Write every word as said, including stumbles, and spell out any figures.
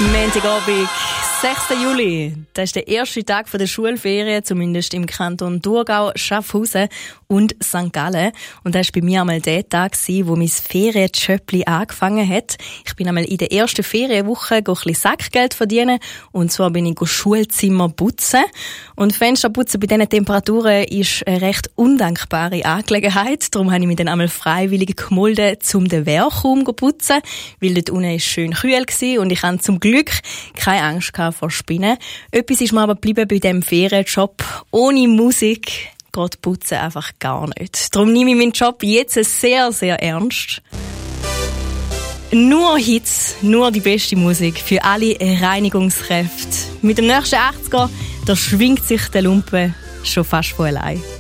Montagabend, sechster Juli. Das ist der erste Tag der Schulferien, zumindest im Kanton Thurgau, Schaffhausen und Sankt Gallen. Und das war bei mir einmal der Tag, wo mein Ferienjobli angefangen hat. Ich bin einmal in der ersten Ferienwoche ein bisschen Sackgeld verdienen. Und zwar bin ich Schulzimmer putzen. Und Fensterputzen bei diesen Temperaturen ist eine recht undankbare Angelegenheit. Darum habe ich mich dann einmal freiwillig gemolden, um den Wehrraum zu putzen. Weil dort unten ist schön kühl war und ich hatte zum Glück keine Angst vor Spinnen. Etwas ist mir aber geblieben bei diesem Ferienjob. Ohne Musik geht Putzen einfach gar nicht. Darum nehme ich meinen Job jetzt sehr, sehr ernst. Nur Hits, nur die beste Musik für alle Reinigungskräfte. Mit dem nächsten achtziger, da schwingt sich der Lumpen schon fast von allein.